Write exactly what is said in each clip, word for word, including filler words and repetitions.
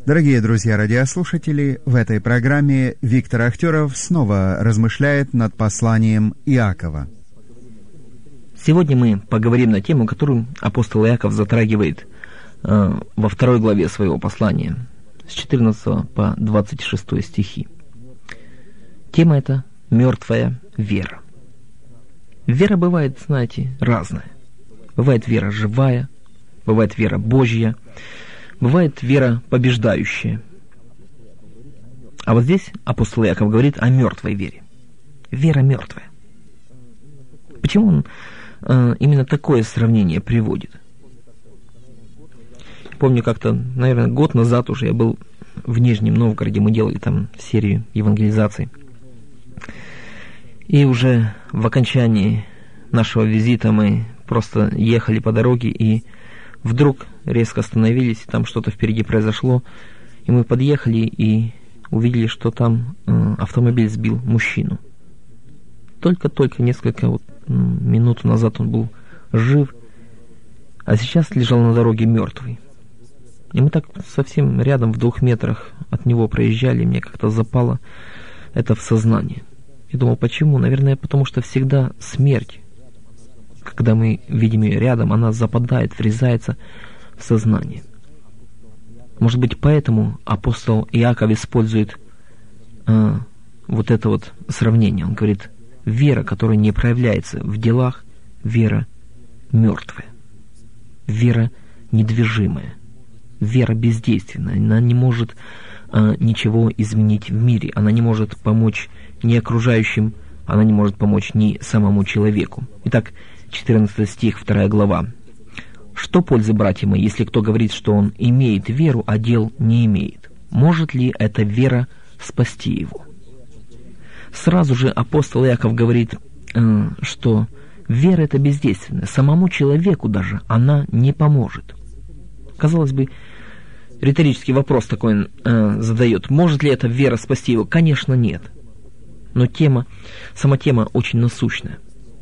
Дорогие друзья-радиослушатели, в этой программе Виктор Ахтеров снова размышляет над посланием Иакова. Сегодня мы поговорим на тему, которую апостол Иаков затрагивает э, во второй главе своего послания, с четырнадцатого по двадцать шестой стихи. Тема эта — мертвая вера. Вера бывает, знаете, разная. Бывает вера живая, бывает вера Божья, бывает вера побеждающая. А вот здесь апостол Иаков говорит о мертвой вере. Вера мертвая. Почему он э, именно такое сравнение приводит? Помню, как-то, наверное, год назад уже я был в Нижнем Новгороде, мы делали там серию евангелизаций. И уже в окончании нашего визита мы просто ехали по дороге, и вдруг резко остановились, там что-то впереди произошло, и мы подъехали и увидели, что там э, автомобиль сбил мужчину. Только-только несколько вот, минут назад он был жив, а сейчас лежал на дороге мертвый. И мы так совсем рядом, в двух метрах от него проезжали, и мне как-то запало это в сознание. Я думал, почему? Наверное, потому что всегда смерть, когда мы видим ее рядом, она западает, врезается в сознание. Может быть, поэтому апостол Иаков использует э, вот это вот сравнение. Он говорит, вера, которая не проявляется в делах, вера мертвая, вера недвижимая, вера бездейственная. Она не может э, ничего изменить в мире, она не может помочь ни окружающим, она не может помочь ни самому человеку. Итак, четырнадцатый стих, вторая глава. «Что пользы, братья мои, если кто говорит, что он имеет веру, а дел не имеет? Может ли эта вера спасти его?» Сразу же апостол Иаков говорит, э, что вера — это бездейственная. Самому человеку даже она не поможет. Казалось бы, риторический вопрос такой он э, задает. Может ли эта вера спасти его? Конечно, нет. Но тема, сама тема очень насущная.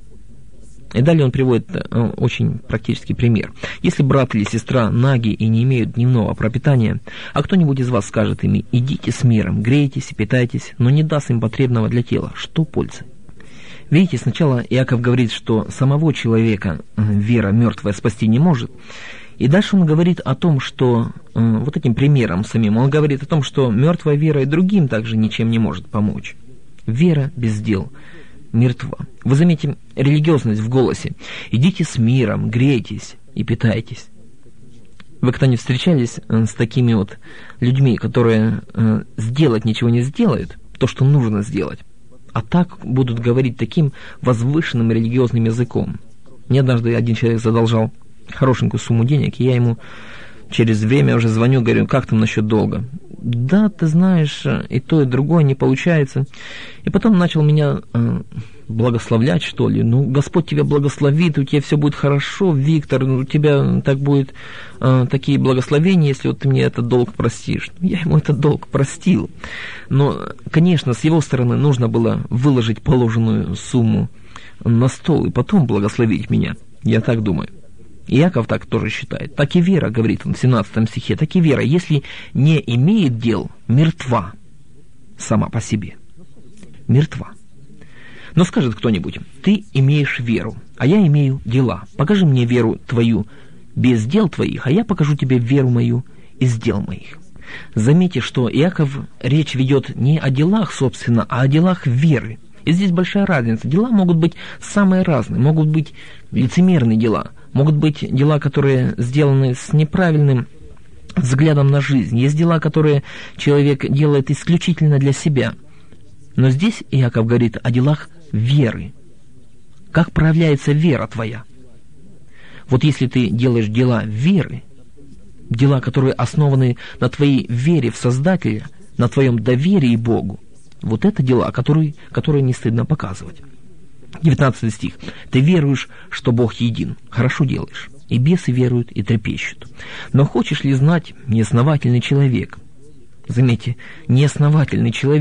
И далее он приводит э, очень практический пример. Если брат или сестра наги и не имеют дневного пропитания, а кто-нибудь из вас скажет им: идите с миром, грейтесь и питайтесь, но не даст им потребного для тела, что пользы? Видите, сначала Иаков говорит, что самого человека э, вера мертвая спасти не может. И дальше он говорит о том, что э, вот этим примером самим, он говорит о том, что мертвая вера и другим также ничем не может помочь. Вера без дел мертва. Вы заметите религиозность в голосе. Идите с миром, грейтесь и питайтесь. Вы когда-нибудь встречались с такими вот людьми, которые э, сделать ничего не сделают, то, что нужно сделать, а так будут говорить таким возвышенным религиозным языком? Мне однажды один человек задолжал хорошенькую сумму денег, и я ему через время уже звоню, говорю: как там насчет долга? Да, ты знаешь, и то, и другое не получается. И потом начал меня э, благословлять, что ли. Ну, Господь тебя благословит, у тебя все будет хорошо, Виктор, у тебя так будет э, такие благословения, если вот ты мне этот долг простишь. Я ему этот долг простил. Но, конечно, с его стороны нужно было выложить положенную сумму на стол и потом благословить меня. Я так думаю. Иаков так тоже считает. Так и вера, говорит он в семнадцатом стихе, так и вера, если не имеет дел, мертва сама по себе. Мертва. Но скажет кто-нибудь: ты имеешь веру, а я имею дела. Покажи мне веру твою без дел твоих, а я покажу тебе веру мою из дел моих. Заметьте, что Иаков речь ведет не о делах, собственно, а о делах веры. И здесь большая разница. Дела могут быть самые разные, могут быть лицемерные дела, могут быть дела, которые сделаны с неправильным взглядом на жизнь. Есть дела, которые человек делает исключительно для себя. Но здесь Иаков говорит о делах веры. Как проявляется вера твоя? Вот если ты делаешь дела веры, дела, которые основаны на твоей вере в Создателя, на твоем доверии Богу, вот это дела, которые, которые не стыдно показывать. девятнадцатый стих. «Ты веруешь, что Бог един. Хорошо делаешь. И бесы веруют и трепещут. Но хочешь ли знать, неосновательный человек?» Заметьте, неосновательный человек